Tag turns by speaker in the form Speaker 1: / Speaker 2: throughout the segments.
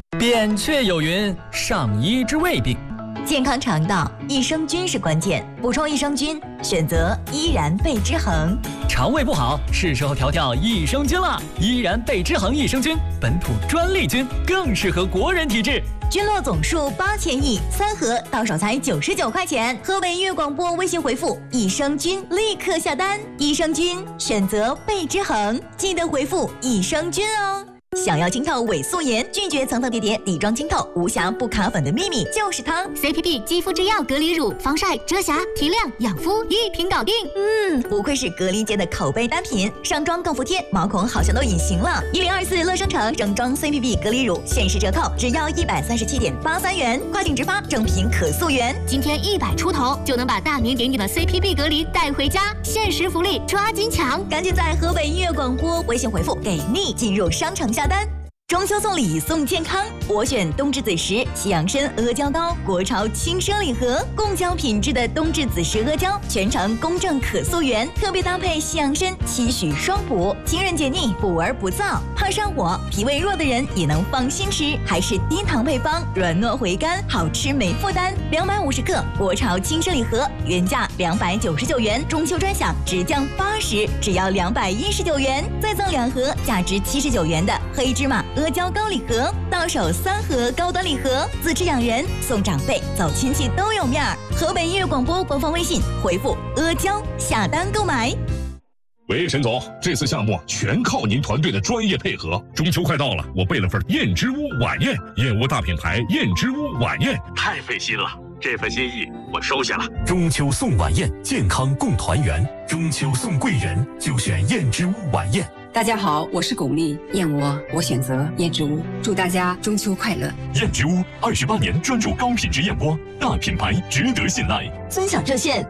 Speaker 1: 扁鹊有云：上医之未病。
Speaker 2: 健康肠道，益生菌是关键。补充益生菌，选择依然贝之恒。
Speaker 1: 肠胃不好，是时候调调益生菌了。依然贝之恒益生菌，本土专利菌，更适合国人体质。
Speaker 2: 菌落总数8000亿，3盒到手才99块钱。河北音乐广播微信回复“益生菌”立刻下单。益生菌选择贝之恒，记得回复“益生菌”哦。想要清透伪素颜，拒绝层层叠叠底妆清透，无瑕不卡粉的秘密就是它。
Speaker 3: CPB 肌肤之钥隔离乳，防晒、遮瑕、提亮、养肤一瓶搞定。
Speaker 2: 不愧是隔离界的口碑单品，上妆更服帖，毛孔好像都隐形了。1024乐生城整装 CPB 隔离乳限时折扣，只要137.83元，跨境直发，正品可溯源。
Speaker 3: 今天100出头就能把大名鼎鼎的 CPB 隔离带回家，限时福利抓紧抢！
Speaker 2: 赶紧在河北音乐广播微信回复“给力”进入商城下单。中秋送礼送健康，我选冬至子时西洋参阿胶糕，国潮轻奢礼盒，贡胶品质的冬至子时阿胶，全程公正可溯源，特别搭配西洋参，期许双补，清润解腻，补而不燥，怕上火、脾胃弱的人也能放心吃，还是低糖配方，软糯回甘，好吃没负担。250克国潮轻奢礼盒，原价299元，中秋专享直降80，只要219元，再赠2盒价值79元的黑芝麻阿胶糕礼盒，到手3盒高端礼盒，自吃养人，送长辈，走亲戚都有面儿。河北音乐广播官方微信回复阿胶下单购买。
Speaker 4: 喂，陈总，这次项目全靠您团队的专业配合。中秋快到了，我备了份燕之屋晚宴，燕窝大品牌燕之屋晚宴，太费心了。这份心意我收下了。
Speaker 5: 中秋送晚宴，健康共团圆。中秋送贵人，就选燕之屋晚宴。
Speaker 6: 大家好，我是巩俐，燕窝我选择燕之屋，祝大家中秋快乐。
Speaker 5: 燕之屋28年专注高品质燕窝，大品牌值得信赖。
Speaker 2: 尊享热线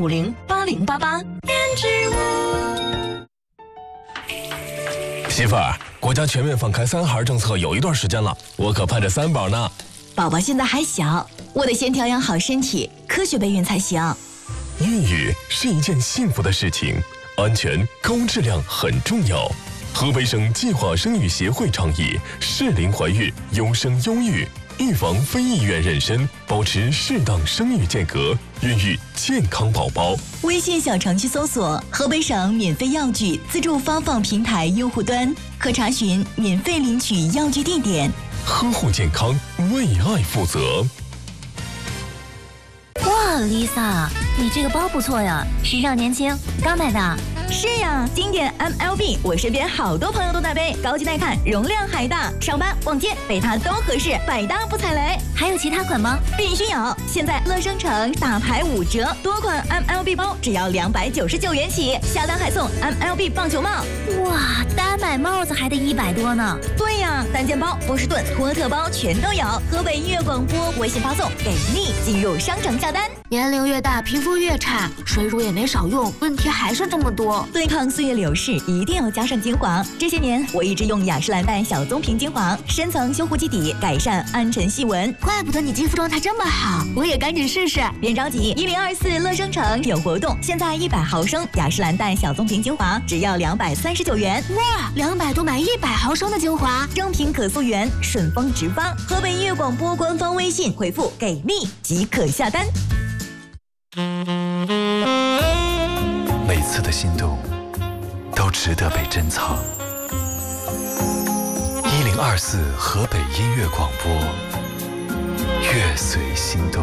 Speaker 2: 66508088。燕之屋。
Speaker 7: 媳妇儿，国家全面放开3孩政策有一段时间了，我可盼着3宝呢。
Speaker 2: 宝宝现在还小，我得先调养好身体，科学备孕才行。
Speaker 7: 孕育是一件幸福的事情，安全高质量很重要。河北省计划生育协会倡议适龄怀孕，优生优育，预防非意愿妊娠，保持适当生育间隔，孕育健康宝宝。
Speaker 2: 微信小程序搜索河北省免费药具自助发放平台用户端，可查询免费领取药具地点。
Speaker 7: 呵护健康，为爱负责。
Speaker 3: 哇 ，Lisa， 你这个包不错呀，时尚年轻，刚买的。
Speaker 2: 是呀，经典 MLB， 我身边好多朋友都在背，高级耐看，容量还大，上班逛街背它都合适，百搭不踩雷。
Speaker 3: 还有其他款吗？
Speaker 2: 必须有！现在乐生城大牌5折，多款 MLB 包只要299元起，下单还送 MLB 棒球帽。
Speaker 3: 哇，单买帽子还得100多呢。
Speaker 2: 对呀，单肩包、波士顿、托特包全都有。河北音乐广播微信发送“给力”，进入商城下单。
Speaker 3: 年龄越大，皮肤越差，水乳也没少用，问题还是这么多。
Speaker 2: 对抗岁月流逝，一定要加上精华。这些年我一直用雅诗兰黛小棕瓶精华，深层修护基底，改善暗沉细纹。
Speaker 3: 怪不得你肌肤状态这么好，我也赶紧试试。
Speaker 2: 别着急，1024乐生城有活动，现在100毫升雅诗兰黛小棕瓶精华只要239元。
Speaker 3: 哇，200多买100毫升的精华，
Speaker 2: 正品可溯源，顺丰直发。河北音乐广播官方微信回复“给力”即可下单。
Speaker 8: 每次的心动都值得被珍藏。1024河北音乐广播，乐随心动。